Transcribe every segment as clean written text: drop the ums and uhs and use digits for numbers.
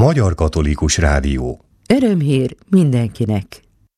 Magyar Katolikus Rádió. Örömhír mindenkinek.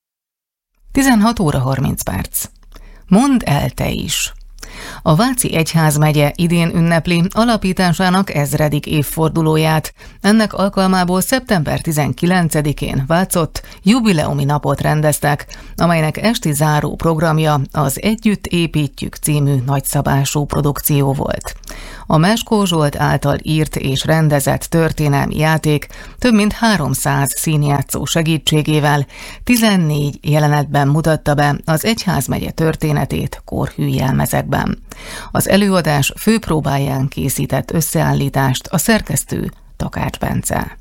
16 óra 30 perc. Mondd el te is! A Váci Egyházmegye idén ünnepli alapításának 1000. évfordulóját. Ennek alkalmából szeptember 19-én Vácott jubileumi napot rendeztek, amelynek esti záró programja az Együtt építjük című nagyszabású produkció volt. A Meskó Zsolt által írt és rendezett történelmi játék több mint 300 színjátszó segítségével 14 jelenetben mutatta be az Egyházmegye történetét korhű jelmezekben. Az előadás főpróbáján készített összeállítást a szerkesztő Takács Bence.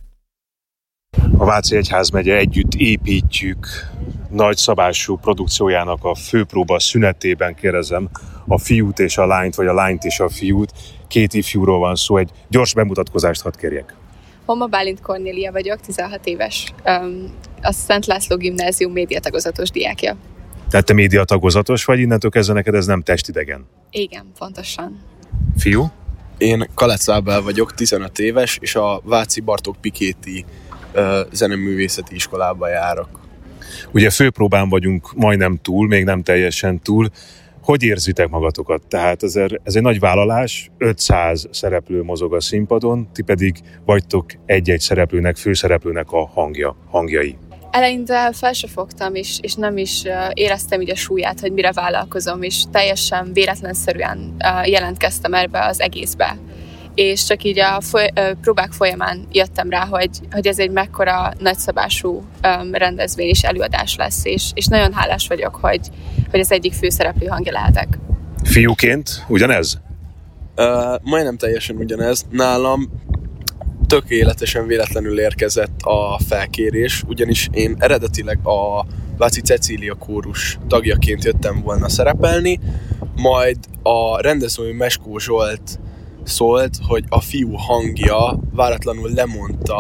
A Váci Egyházmegye Együtt építjük nagyszabású produkciójának a főpróba szünetében kérdezem a fiút és a lányt, vagy a lányt és a fiút. Két ifjúról van szó, egy gyors bemutatkozást hadd kérjek. Homa Bálint Kornélia vagyok, 16 éves. A Szent László Gimnázium médiatagozatos diákja. Tehát te médiatagozatos vagy, innentől kezdve neked ez nem testidegen? Igen, pontosan. Fiú? Én Kalec Ábel vagyok, 15 éves, és a Váci Bartók Pikéti zeneművészeti iskolába járok. Ugye főpróbán vagyunk majdnem túl, még nem teljesen túl. Hogy érzitek magatokat? Tehát ez egy nagy vállalás, 500 szereplő mozog a színpadon, ti pedig vagytok egy-egy szereplőnek, főszereplőnek a hangjai. Eleinte fel se fogtam, és nem is éreztem így a súlyát, hogy mire vállalkozom, és teljesen véletlenszerűen jelentkeztem ebbe az egészbe. És csak így a próbák folyamán jöttem rá, hogy ez egy mekkora nagyszabású rendezvény és előadás lesz, és nagyon hálás vagyok, hogy az egyik főszereplő hangja lehetek. Fiúként ugyanez? Majdnem teljesen ugyanez. Nálam tökéletesen véletlenül érkezett a felkérés, ugyanis én eredetileg a Váci Cecília kórus tagjaként jöttem volna szerepelni, majd a rendező Meskó Zsolt szólt, hogy a fiú hangja váratlanul lemondta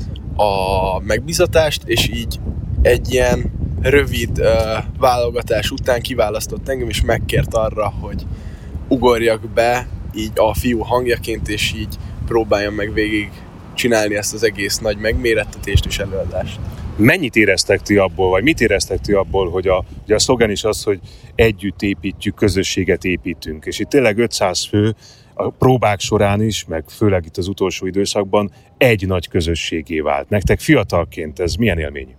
a megbízatást, és így egy ilyen rövid válogatás után kiválasztott engem, és megkért arra, hogy ugorjak be így a fiú hangjaként, és így próbáljam meg végig csinálni ezt az egész nagy megmérettetést és előadást. Mennyit éreztek ti abból, vagy mit éreztek ti abból, hogy ugye a szlogen is az, hogy együtt építjük, közösséget építünk, és itt tényleg 500 fő a próbák során is, meg főleg itt az utolsó időszakban egy nagy közösségé vált. Nektek fiatalként ez milyen élmény?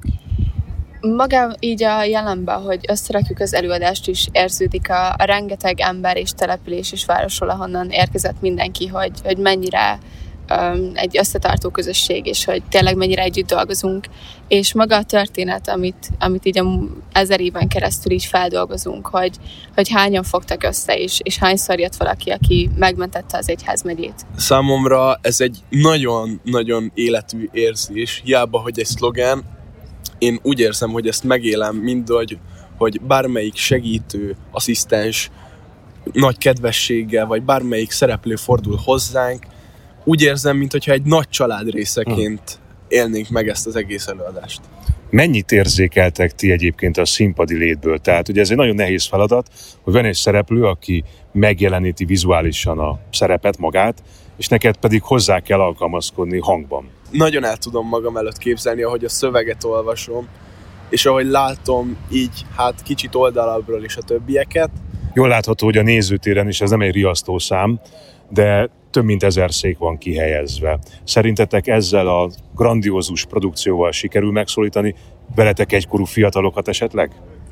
Maga így a jelenben, hogy összerakjuk az előadást is, érződik a rengeteg ember és település és városról, ahonnan érkezett mindenki, hogy mennyire egy összetartó közösség, és hogy tényleg mennyire együtt dolgozunk, és maga a történet, amit így 1000 éven keresztül így feldolgozunk, hogy hányan fogtak össze, és hányszor jött valaki, aki megmentette az Egyházmegyét. Számomra ez egy nagyon-nagyon életű érzés, hiába, hogy egy szlogen, én úgy érzem, hogy ezt megélem mindagy, hogy bármelyik segítő, asszisztens nagy kedvességgel, vagy bármelyik szereplő fordul hozzánk, úgy érzem, mintha egy nagy család részeként élnénk meg ezt az egész előadást. Mennyit érzékeltek ti egyébként a színpadi létből? Tehát ugye ez egy nagyon nehéz feladat, hogy van egy szereplő, aki megjeleníti vizuálisan a szerepet magát, és neked pedig hozzá kell alkalmazkodni hangban. Nagyon el tudom magam előtt képzelni, ahogy a szöveget olvasom, és ahogy látom így kicsit oldalabbról is a többieket. Jól látható, hogy a nézőtéren is ez nem egy riasztó szám, de több mint 1000 szék van kihelyezve. Szerintetek ezzel a grandiózus produkcióval sikerül megszólítani veletek egykorú fiatalokat esetleg?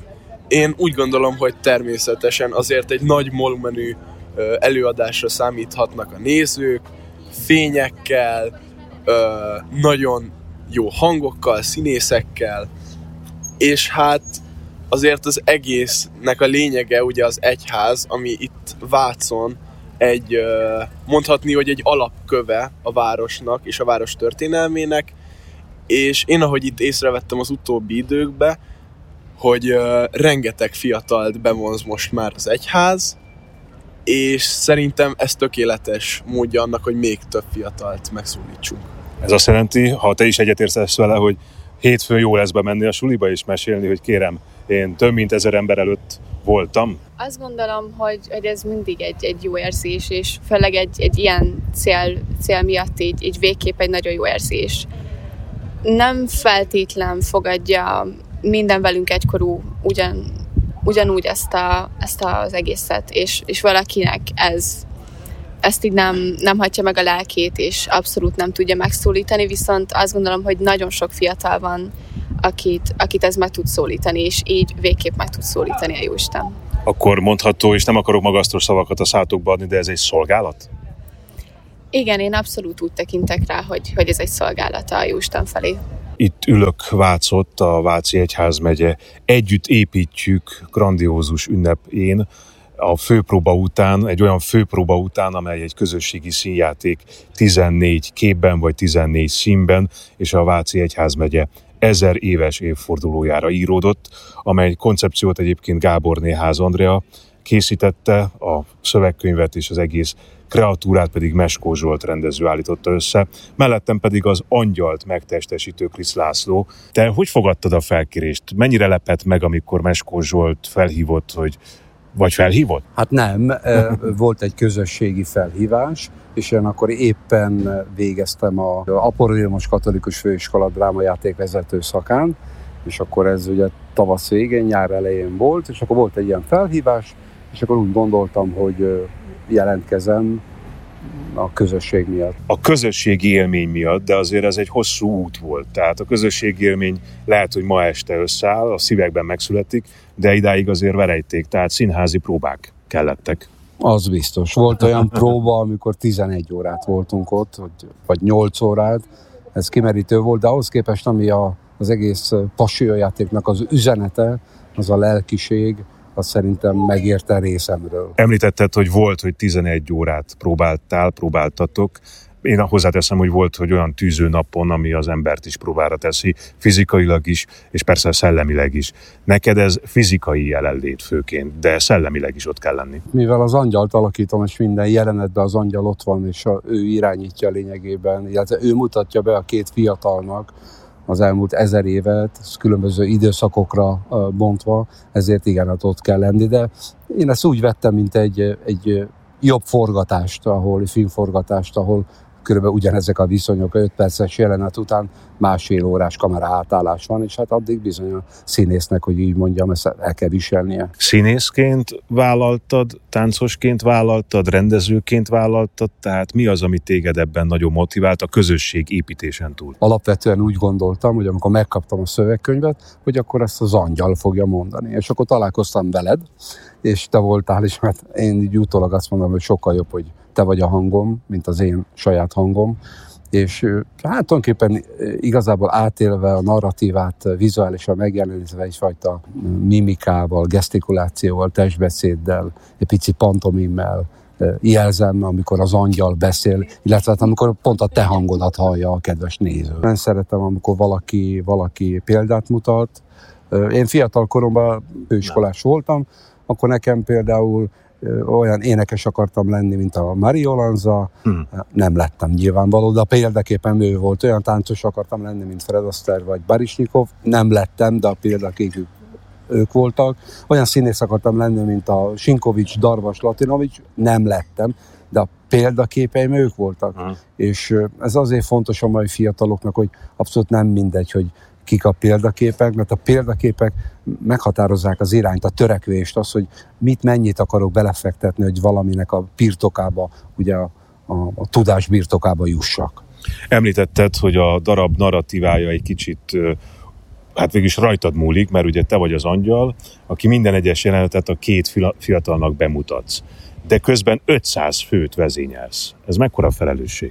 Én úgy gondolom, hogy természetesen azért egy nagy volumenű előadásra számíthatnak a nézők, fényekkel, nagyon jó hangokkal, színészekkel, és azért az egésznek a lényege ugye az egyház, ami itt Vácon mondhatni, hogy egy alapköve a városnak és a város történelmének, és én ahogy itt észrevettem az utóbbi időkben, hogy rengeteg fiatalt bevonz most már az egyház, és szerintem ez tökéletes módja annak, hogy még több fiatalt megszólítsunk. Ez azt jelenti, ha te is egyetértesz vele, hogy hétfőn jó lesz bemenni a suliba és mesélni, hogy kérem, én több mint 1000 ember előtt voltam? Azt gondolom, hogy ez mindig egy jó érzés, és főleg egy ilyen cél miatt így végképp egy nagyon jó érzés. Nem feltétlen fogadja minden velünk egykorú ugyanúgy ezt az egészet, és valakinek ezt így nem hagyja meg a lelkét, és abszolút nem tudja megszólítani, viszont azt gondolom, hogy nagyon sok fiatal van, akit ez meg tud szólítani, és így végképp meg tud szólítani a Jóisten. Akkor mondható, és nem akarok magasztos szavakat a szátokba adni, de ez egy szolgálat? Igen, én abszolút úgy tekintek rá, hogy ez egy szolgálat a Jóisten felé. Itt ülök Vácott, a Váci Egyházmegye Együtt építjük grandiózus ünnepén, a főpróba után, egy olyan főpróba után, amely egy közösségi színjáték 14 képben vagy 14 színben, és a Váci Egyházmegye 1000 éves évfordulójára íródott, amely koncepciót egyébként Gáborné Ház Andrea készítette, a szövegkönyvet és az egész kreatúrát pedig Meskó Zsolt rendező állította össze, mellettem pedig az angyalt megtestesítő Krisz László. Te hogy fogadtad a felkérést? Mennyire lepett meg, amikor Meskó Zsolt felhívott, vagy felhívott? Hát nem, volt egy közösségi felhívás, és én akkor éppen végeztem a Apor Vilmos Katolikus Főiskola drámajátékvezető szakán, és akkor ez ugye tavasz végén, nyár elején volt, és akkor volt egy ilyen felhívás, és akkor úgy gondoltam, hogy jelentkezem a közösség miatt. A közösségi élmény miatt, de azért ez egy hosszú út volt. Tehát a közösségi élmény lehet, hogy ma este összeáll, a szívekben megszületik, de idáig azért verejték, tehát színházi próbák kellettek. Az biztos. Volt olyan próba, amikor 11 órát voltunk ott, vagy 8 órát. Ez kimerítő volt, de ahhoz képest, ami az egész passionjátéknak az üzenete, az a lelkiség, azt szerintem megérte részemről. Említetted, hogy volt, hogy 11 órát próbáltatok. Én hozzáteszem, hogy volt, hogy olyan tűző napon, ami az embert is próbára teszi, fizikailag is, és persze szellemileg is. Neked ez fizikai jelenlét főként, de szellemileg is ott kell lenni. Mivel az angyalt alakítom, és minden jelenetben az angyal ott van, és ő irányítja lényegében, illetve ő mutatja be a két fiatalnak az elmúlt 1000 évet, különböző időszakokra bontva, ezért igen, hát ott kell lenni, de én ezt úgy vettem, mint egy jobb forgatást, filmforgatást, ahol körülbelül ugyanezek a viszonyok, 5 perces jelenet után másfél órás kamera átállás van, és hát addig bizony a színésznek, hogy így mondjam, ezt el kell viselnie. Színészként vállaltad, táncosként vállaltad, rendezőként vállaltad, tehát mi az, ami téged ebben nagyon motivált a közösség építésen túl? Alapvetően úgy gondoltam, hogy amikor megkaptam a szövegkönyvet, hogy akkor ezt az angyal fogja mondani. És akkor találkoztam veled, és te voltál is, mert én így utólag azt mondom, hogy sokkal jobb, hogy te vagy a hangom, mint az én saját hangom, és hát tulajdonképpen igazából átélve a narratívát, vizuálisan megjelenítve egyfajta mimikával, gesztikulációval, testbeszéddel, egy pici pantomimmel jelzem, amikor az angyal beszél, illetve amikor pont a te hangodat hallja a kedves néző. Nem szeretem, amikor valaki példát mutat. Én fiatal koromban főiskolás voltam, akkor nekem például olyan énekes akartam lenni, mint a Mario Lanza, nem lettem nyilvánvaló, de a példaképpen ő volt. Olyan táncos akartam lenni, mint Fred Astaire vagy Baryshnikov, nem lettem, de a példaképük ők voltak. Olyan színész akartam lenni, mint a Sinkovics, Darvas, Latinovics, nem lettem, de a példaképeim ők voltak. És ez azért fontos a mai fiataloknak, hogy abszolút nem mindegy, hogy kik a példaképek, mert a példaképek meghatározzák az irányt, a törekvést, az, hogy mennyit akarok belefektetni, hogy valaminek a birtokába, ugye a tudás birtokába jussak. Említetted, hogy a darab narratívája egy kicsit, hát végülis rajtad múlik, mert ugye te vagy az angyal, aki minden egyes jelenetet a két fiatalnak bemutatsz. De közben 500 főt vezényelsz. Ez mekkora felelősség?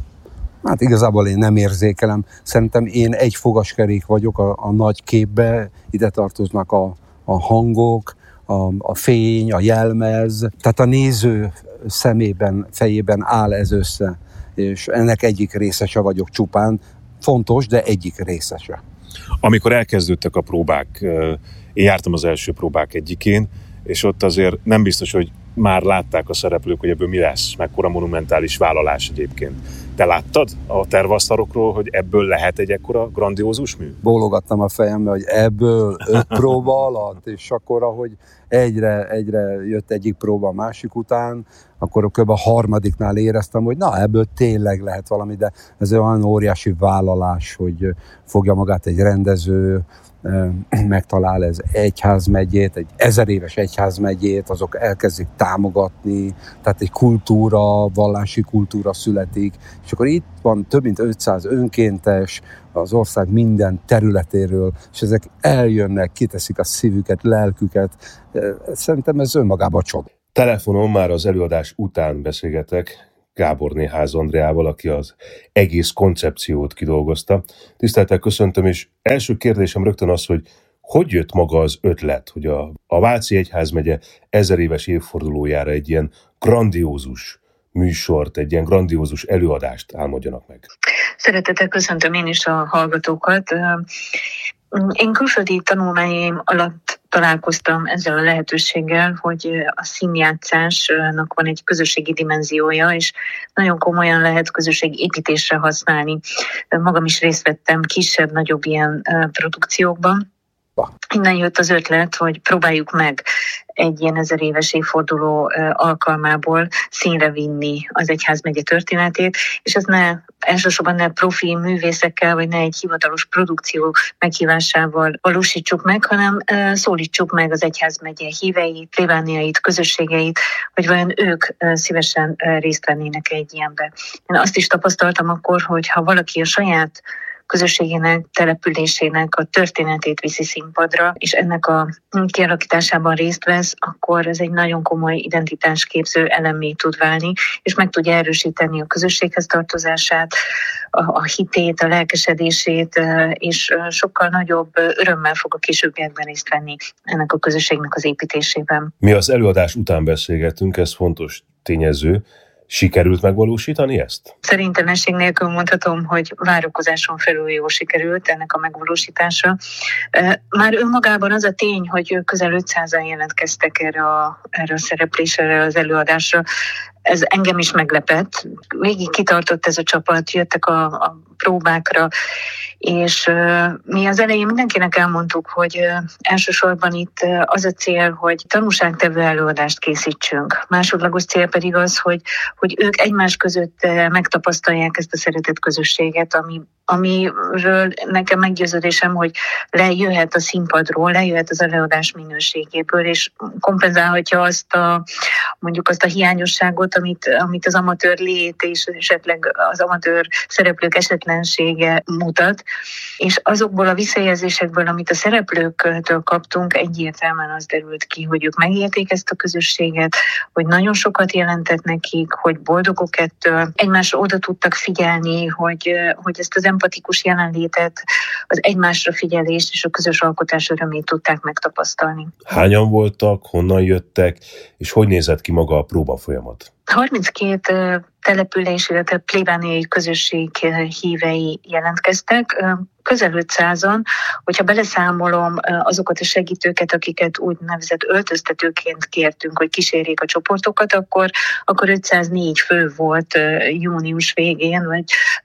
Hát igazából én nem érzékelem. Szerintem én egy fogaskerék vagyok a nagy képbe, ide tartoznak a hangok, a fény, a jelmez. Tehát a néző szemében, fejében áll ez össze. És ennek egyik részese vagyok csupán. Fontos, de egyik részese. Amikor elkezdődtek a próbák, én jártam az első próbák egyikén, és ott azért nem biztos, hogy már látták a szereplők, hogy ebből mi lesz, mekkora monumentális vállalás egyébként. Te láttad a tervasztalokról, hogy ebből lehet egy ekkora grandiózus mű? Bólogattam a fejembe, hogy ebből 5 próba alatt, és akkor ahogy egyre jött egyik próba a másik után, akkor kb. A harmadiknál éreztem, hogy na, ebből tényleg lehet valami, de ez olyan óriási vállalás, hogy fogja magát egy rendező, megtalál ez egyházmegyét, egy 1000 éves egyházmegyét, azok elkezdik támogatni, tehát egy kultúra, vallási kultúra születik, és akkor itt van több mint 500 önkéntes az ország minden területéről, és ezek eljönnek, kiteszik a szívüket, lelküket. Szerintem ez önmagában csoda. Telefonon már az előadás után beszélgetek Gáborné Ház Andreával, aki az egész koncepciót kidolgozta. Tisztelettel köszöntöm, és első kérdésem rögtön az, hogy jött maga az ötlet, hogy a Váci Egyházmegye 1000 éves évfordulójára egy ilyen grandiózus műsort, egy ilyen grandiózus előadást álmodjanak meg. Szeretettel köszöntöm én is a hallgatókat. Én külföldi tanulmányaim alatt találkoztam ezzel a lehetőséggel, hogy a színjátszásnak van egy közösségi dimenziója, és nagyon komolyan lehet közösségépítésre használni. Magam is részt vettem kisebb-nagyobb ilyen produkciókban. Innen jött az ötlet, hogy próbáljuk meg egy ilyen 1000 éves évforduló alkalmából színre vinni az egyházmegye történetét, és ez elsősorban ne profi művészekkel, vagy ne egy hivatalos produkció meghívásával valósítsuk meg, hanem szólítsuk meg az egyházmegye híveit, plébániait, közösségeit, hogy vajon ők szívesen részt vennének egy ilyenbe. Én azt is tapasztaltam akkor, hogy ha valaki a saját közösségének, településének a történetét viszi színpadra, és ennek a kialakításában részt vesz, akkor ez egy nagyon komoly identitásképző elemmé tud válni, és meg tudja erősíteni a közösséghez tartozását, a hitét, a lelkesedését, és sokkal nagyobb örömmel fog a későbbiekben részt venni ennek a közösségnek az építésében. Mi az előadás után beszélgetünk, ez fontos tényező. Sikerült megvalósítani ezt? Szerintelenség nélkül mondhatom, hogy várakozáson felül jól sikerült ennek a megvalósítása. Már önmagában az a tény, hogy közel 500-an jelentkeztek erre a szereplésre, az előadásra, ez engem is meglepett. Végig kitartott ez a csapat, jöttek a próbákra, és mi az elején mindenkinek elmondtuk, hogy elsősorban itt az a cél, hogy tanúságtevő előadást készítsünk. Másodlagos cél pedig az, hogy ők egymás között megtapasztalják ezt a szeretett közösséget, amiről nekem meggyőződésem, hogy lejöhet a színpadról, lejöhet az előadás minőségéből, és kompenzálhatja mondjuk azt a hiányosságot, amit az amatőr lét és esetleg az amatőr szereplők esetlensége mutat. És azokból a visszajelzésekből, amit a szereplőktől kaptunk, egyértelműen az derült ki, hogy ők megélték ezt a közösséget, hogy nagyon sokat jelentett nekik, hogy boldogok ettől, egymásra oda tudtak figyelni, hogy ezt az empatikus jelenlétet, az egymásra figyelést és a közös alkotás örömét tudták megtapasztalni. Hányan voltak, honnan jöttek, és hogy nézett ki maga a próbafolyamat? 32 település, illetve plébániai közösség hívei jelentkeztek, közel 500-an, hogyha beleszámolom azokat a segítőket, akiket úgynevezett öltöztetőként kértünk, hogy kísérjék a csoportokat, akkor 504 fő volt június végén, vagy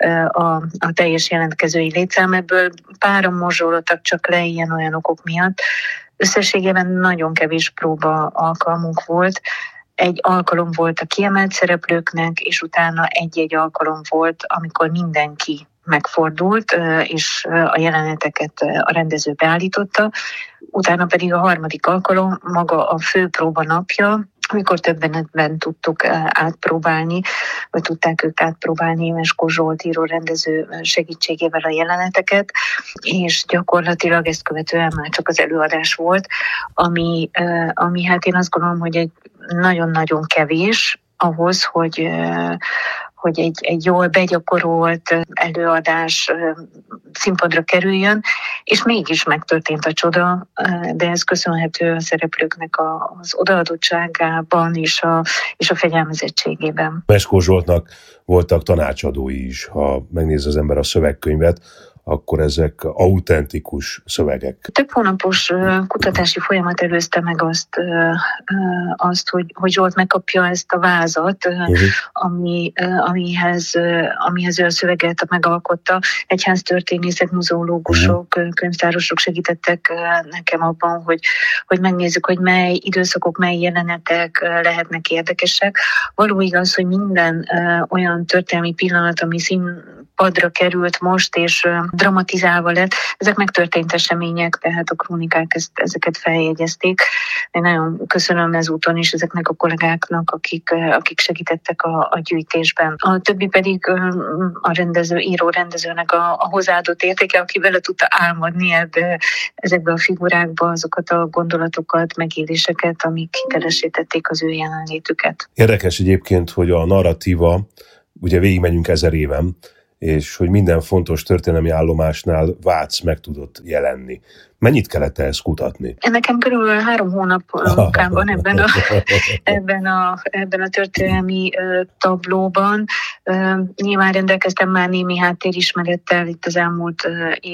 a teljes jelentkezői létszám, ebből páran morzsolódtak csak le ilyen-olyan okok miatt. Összességében nagyon kevés próba alkalmunk volt. Egy alkalom volt a kiemelt szereplőknek, és utána egy-egy alkalom volt, amikor mindenki megfordult, és a jeleneteket a rendező beállította. Utána pedig a harmadik alkalom, maga a főpróba napja, amikor többen tudtuk átpróbálni, vagy tudták ők átpróbálni Meskó Zsolt író rendező segítségével a jeleneteket, és gyakorlatilag ezt követően már csak az előadás volt, ami hát én azt gondolom, hogy egy nagyon-nagyon kevés ahhoz, hogy egy jól begyakorolt előadás színpadra kerüljön, és mégis megtörtént a csoda, de ez köszönhető a szereplőknek az odaadottságában és a fegyelmezettségében. Meskó Zsoltnak voltak tanácsadói is, ha megnéz az ember a szövegkönyvet, akkor ezek autentikus szövegek. Több hónapos kutatási folyamat előzte meg azt hogy Zsolt megkapja ezt a vázat, amihez ő a szöveget megalkotta. Egyháztörténészek, muzeológusok, könyvtárosok segítettek nekem abban, hogy megnézzük, hogy mely időszakok, mely jelenetek lehetnek érdekesek. Való igaz, hogy minden olyan történelmi pillanat, ami színpadra került most, és dramatizálva lett, ezek megtörtént események, tehát a krónikák ezeket feljegyezték. Én nagyon köszönöm ezúton is ezeknek a kollégáknak, akik segítettek a gyűjtésben. A többi pedig a író-rendezőnek a hozzáadott értéke, aki vele tudta álmodni ezekbe a figurákba azokat a gondolatokat, megéléseket, amik hitelesítették az ő jelenlétüket. Érdekes egyébként, hogy a narratíva, ugye végigmegyünk 1000 éven, és hogy minden fontos történelmi állomásnál Vác meg tudott jelenni. Mennyit kellett ezt kutatni? Nekem körülbelül 3 hónap munkám van ebben a történelmi tablóban. Nyilván rendelkeztem már némi háttérismerettel itt az elmúlt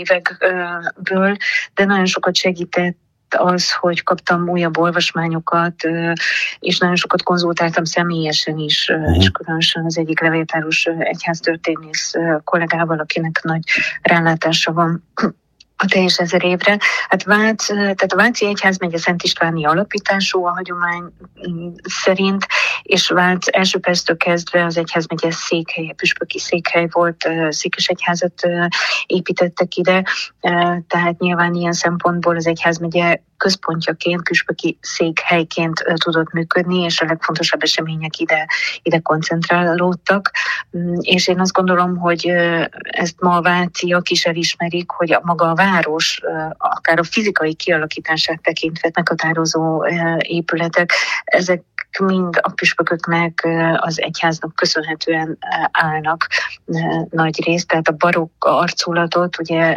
évekből, de nagyon sokat segített az, hogy kaptam újabb olvasmányokat, és nagyon sokat konzultáltam személyesen is, és különösen az egyik levéltáros egyháztörténész kollégával, akinek nagy rálátása van a teljes 1000 évre. Tehát a Váci Egyházmegye Szent Istváni alapítású a hagyomány szerint, és Vác első perctől kezdve az egyházmegye székhelye, püspöki székhely volt, székesegyházat építettek ide, tehát nyilván ilyen szempontból az egyházmegye központjaként, püspöki székhelyként tudott működni, és a legfontosabb események ide koncentrálódtak. És én azt gondolom, hogy ezt ma a váciak is elismerik, hogy maga a város, akár a fizikai kialakítását tekintve meghatározó épületek, ezek mind a püspököknek, az egyháznak köszönhetően állnak nagy részt. Tehát a barokk arculatot ugye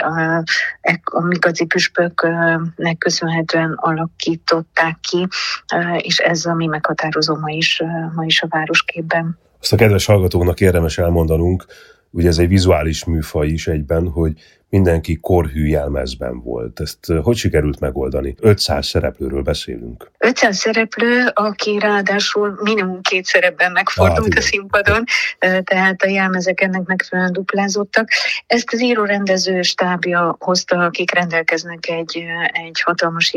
a Migaci püspöknek köszönhetően alakították ki, és ez ami meghatározó ma is a városképben. Azt a kedves hallgatóknak érdemes elmondanunk, ugye ez egy vizuális műfaj is egyben, hogy mindenki korhű jelmezben volt. Ezt hogy sikerült megoldani? 500 szereplőről beszélünk. 500 szereplő, aki ráadásul minimum 2 szerepben megfordult a színpadon, tehát a jelmezek ennek megfelelően duplázottak. Ezt az író-rendező stábja hozta, akik rendelkeznek egy hatalmas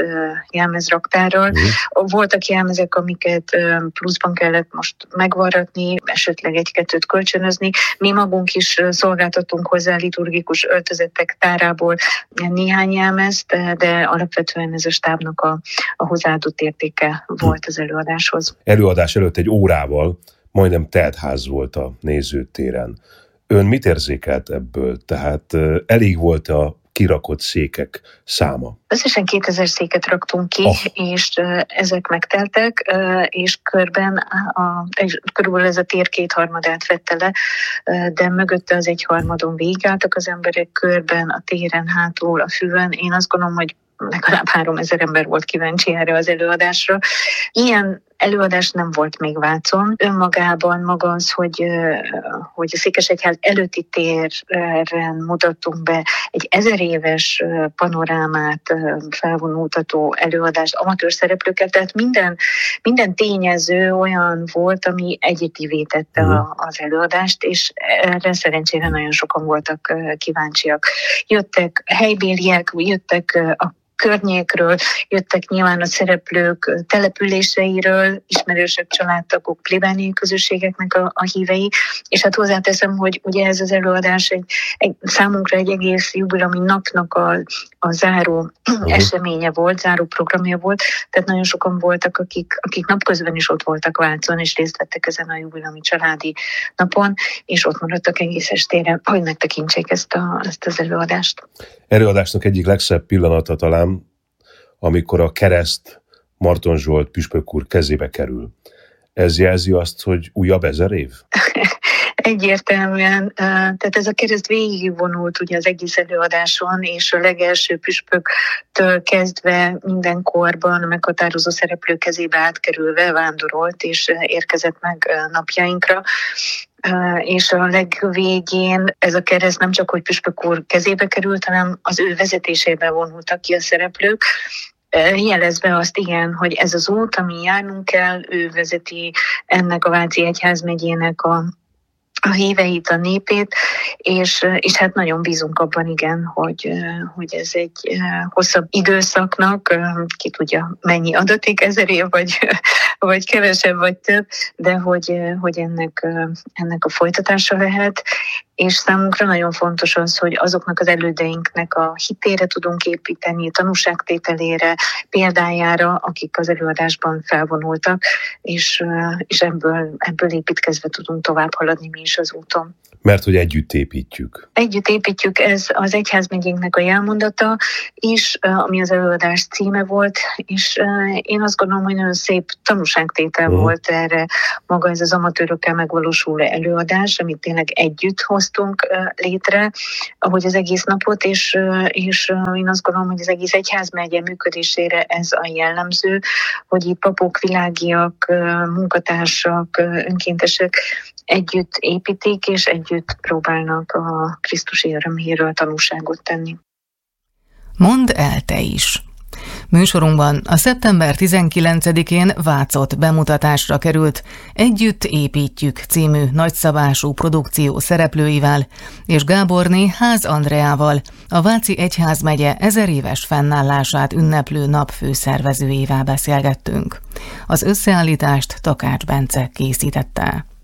jelmezraktárral. Voltak jelmezek, amiket pluszban kellett most megvarratni, esetleg 1-2 kölcsönözni. Mi magunk is szolgáltatunk hozzá liturgikus öltözetek tárából néhány jelmezt, de alapvetően ez a stábnak a hozzáadott értéke volt az előadáshoz. Előadás előtt egy órával majdnem teltház volt a nézőtéren. Ön mit érzékelt ebből? Tehát elég volt a kirakott székek száma? Összesen 2000 széket raktunk ki, és ezek megteltek, és körülbelül ez a tér 2/3 vette le, de mögötte az 1/3 végigálltak az emberek körben, a téren, hátul, a füvön. Én azt gondolom, hogy legalább 3000 ember volt kíváncsi erre az előadásra. Ilyen előadás nem volt még Vácon. Önmagában maga az, hogy a Székesegyház előtti téren mutattunk be egy 1000 éves panorámát felvonultató előadást amatőr szereplőkkel, tehát minden tényező olyan volt, ami egyedivé tette az előadást, és erre szerencsére nagyon sokan voltak kíváncsiak. Jöttek helybéliek, jöttek a környékről, jöttek nyilván a szereplők településeiről, ismerősök, családtagok, plébániai közösségeknek a hívei, és hát hozzáteszem, hogy ugye ez az előadás számunkra egy egész jubileumi napnak a záró eseménye volt, záró programja volt, tehát nagyon sokan voltak, akik napközben is ott voltak Vácon, és részt vettek ezen a jubileumi családi napon, és ott maradtak egész estére, hogy megtekintsék ezt az előadást. Előadásnak egyik legszebb pillanata talán, amikor a kereszt Marton Zsolt püspök úr kezébe kerül. Ez jelzi azt, hogy újabb 1000 év? Egyértelműen, tehát ez a kereszt végigvonult ugye az egész előadáson, és a legelső püspöktől kezdve minden korban a meghatározó szereplő kezébe átkerülve vándorolt, és érkezett meg napjainkra. és a legvégén ez a kereszt nem csak, hogy püspök úr kezébe került, hanem az ő vezetésébe vonultak ki a szereplők, jelezve azt, igen, hogy ez az út, ami járnunk kell, ő vezeti ennek a Váci Egyházmegyének a híveit, a népét, és hát nagyon bízunk abban, igen, hogy ez egy hosszabb időszaknak, ki tudja mennyi adatik, 1000 év, vagy kevesebb, vagy több, de hogy ennek a folytatása lehet, és számunkra nagyon fontos az, hogy azoknak az elődeinknek a hitére tudunk építeni, tanúságtételére, példájára, akik az előadásban felvonultak, és ebből építkezve tudunk tovább haladni mi is az úton. Mert hogy együtt építjük. Együtt építjük, ez az egyházmegyénknek a jelmondata is, ami az előadás címe volt, és én azt gondolom, hogy nagyon szép tanúságtétel volt erre maga ez az amatőrökkel megvalósuló előadás, amit tényleg együtt hoztunk létre, ahogy az egész napot, és én azt gondolom, hogy az egész egyházmegye működésére ez a jellemző, hogy itt papok, világiak, munkatársak, önkéntesek együtt építik, és együtt próbálnak a Krisztusi örömhírről tanúságot tenni. Mondd el te is! Műsorunkban a szeptember 19-én Vácott bemutatásra került Együtt építjük című nagyszabású produkció szereplőivel és Gáborné Ház Andreával, a Váci Egyházmegye 1000 éves fennállását ünneplő nap főszervezőjével beszélgettünk. Az összeállítást Takács Bence készítette.